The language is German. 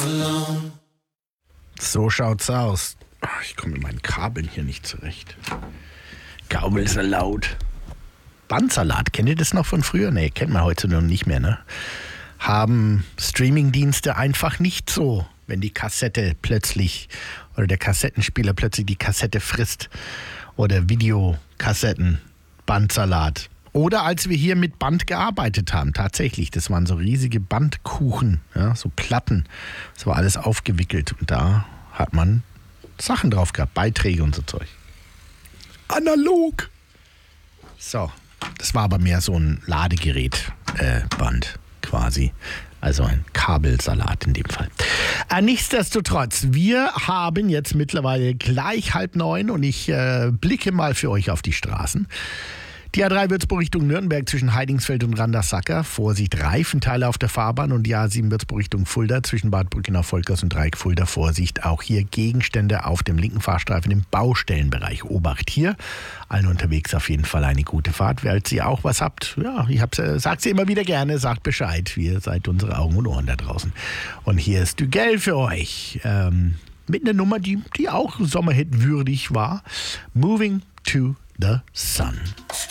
So schaut's aus. Ich komme mit meinen Kabeln hier nicht zurecht. Gabelsalat. Bandsalat, kennt ihr das noch von früher? Nee, kennt man heute noch nicht mehr, ne? Haben Streamingdienste einfach nicht so, wenn die Kassette plötzlich oder der Kassettenspieler plötzlich die Kassette frisst oder Videokassetten, Bandsalat. Oder als wir hier mit Band gearbeitet haben, tatsächlich, das waren so riesige Bandkuchen, ja, so Platten, das war alles aufgewickelt und da hat man Sachen drauf gehabt, Beiträge und so Zeug. Analog! So, das war aber mehr so ein Ladegerät, Band quasi. Also ein Kabelsalat in dem Fall. Nichtsdestotrotz, wir haben jetzt mittlerweile gleich 8:30 und ich blicke mal für euch auf die Straßen. Die A3 Würzburg Richtung Nürnberg zwischen Heidingsfeld und Randersacker. Vorsicht, Reifenteile auf der Fahrbahn. Und die A7 Würzburg Richtung Fulda zwischen Bad Brückenau-Volkers und Dreieck Fulda. Vorsicht, auch hier Gegenstände auf dem linken Fahrstreifen im Baustellenbereich. Obacht hier. Allen unterwegs auf jeden Fall eine gute Fahrt. Falls ihr auch was habt, ja, sagt's immer wieder gerne, sagt Bescheid. Wir seid unsere Augen und Ohren da draußen. Und hier ist Duell für euch. Mit einer Nummer, die auch Sommerhit würdig war. Moving to the Sun.